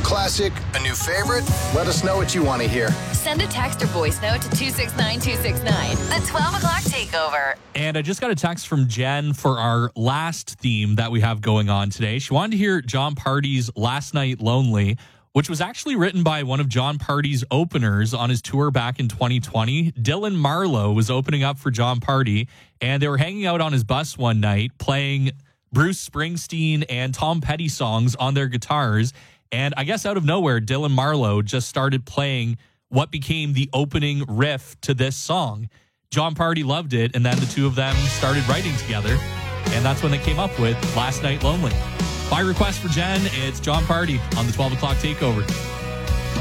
classic? A new favorite? Let us know what you want to hear. Send a text or voice note to 269-269. The 12 o'clock takeover. And I just got a text from Jen for our last theme that we have going on today. She wanted to hear Jon Pardi's Last Night Lonely, which was actually written by one of Jon Pardi's openers on his tour back in 2020. Dylan Marlowe was opening up for Jon Pardi, and they were hanging out on his bus one night playing Bruce Springsteen and Tom Petty songs on their guitars. And I guess out of nowhere, Dylan Marlowe just started playing what became the opening riff to this song. Jon Pardi loved it, and then the two of them started writing together, and that's when they came up with Last Night Lonely. By request for Jen, it's Jon Pardi on the 12 o'clock takeover.